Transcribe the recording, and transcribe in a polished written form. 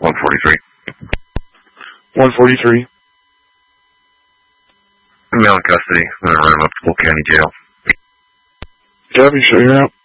143. 143. I'm now in custody. I'm going to run him up to Polk County Jail. Copy, show you out.